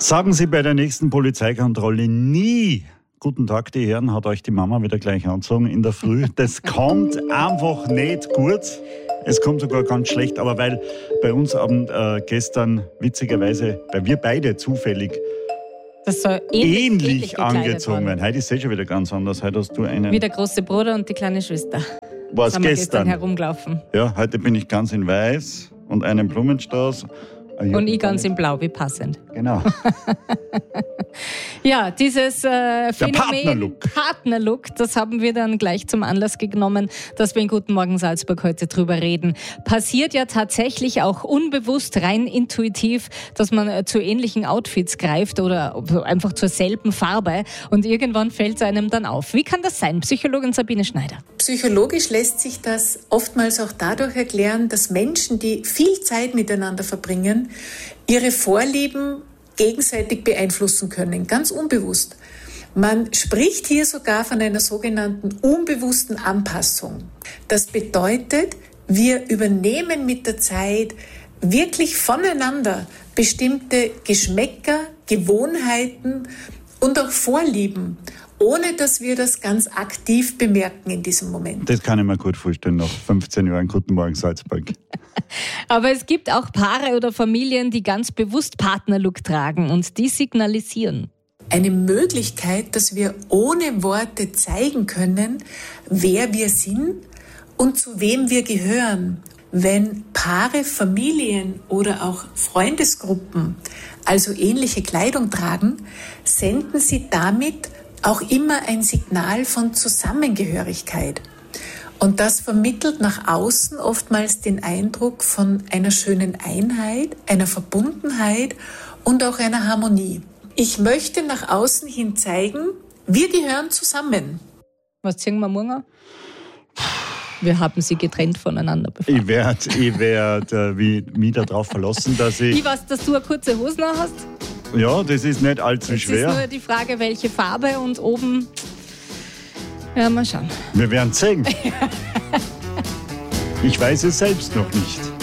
Sagen Sie bei der nächsten Polizeikontrolle nie: Guten Tag, die Herren, hat euch die Mama wieder gleich angezogen in der Früh. Das kommt einfach nicht gut. Es kommt sogar ganz schlecht, aber weil bei uns gestern witzigerweise, weil wir beide zufällig das soll ähnlich angezogen werden. Heute ist es schon wieder ganz anders. Heute hast du einen... Wie der große Bruder und die kleine Schwester. War es gestern herumgelaufen. Ja, heute bin ich ganz in weiß und einen Blumenstrauß. Und ich ganz in blau, wie passend. Genau. Ja, dieses Phänomen Partnerlook, das haben wir dann gleich zum Anlass genommen, dass wir in Guten Morgen Salzburg heute drüber reden. Passiert ja tatsächlich auch unbewusst, rein intuitiv, dass man zu ähnlichen Outfits greift oder einfach zur selben Farbe und irgendwann fällt es einem dann auf. Wie kann das sein? Psychologin Sabine Schneider. Psychologisch lässt sich das oftmals auch dadurch erklären, dass Menschen, die viel Zeit miteinander verbringen, ihre Vorlieben gegenseitig beeinflussen können, ganz unbewusst. Man spricht hier sogar von einer sogenannten unbewussten Anpassung. Das bedeutet, wir übernehmen mit der Zeit wirklich voneinander bestimmte Geschmäcker, Gewohnheiten und auch Vorlieben, ohne dass wir das ganz aktiv bemerken in diesem Moment. Das kann ich mir gut vorstellen, nach 15 Jahren Guten Morgen Salzburg. Aber es gibt auch Paare oder Familien, die ganz bewusst Partnerlook tragen und die signalisieren. Eine Möglichkeit, dass wir ohne Worte zeigen können, wer wir sind und zu wem wir gehören. Wenn Paare, Familien oder auch Freundesgruppen also ähnliche Kleidung tragen, senden sie damit auch immer ein Signal von Zusammengehörigkeit. Und das vermittelt nach außen oftmals den Eindruck von einer schönen Einheit, einer Verbundenheit und auch einer Harmonie. Ich möchte nach außen hin zeigen, wir gehören zusammen. Was ziehen wir morgen? Wir haben sie getrennt voneinander befragt. Ich werd mich darauf verlassen, dass ich... Ich weiß, dass du eine kurze Hose noch hast. Ja, das ist nicht allzu schwer. Es ist nur die Frage, welche Farbe und oben... Ja, mal schauen. Wir werden sehen. Ich weiß es selbst noch nicht.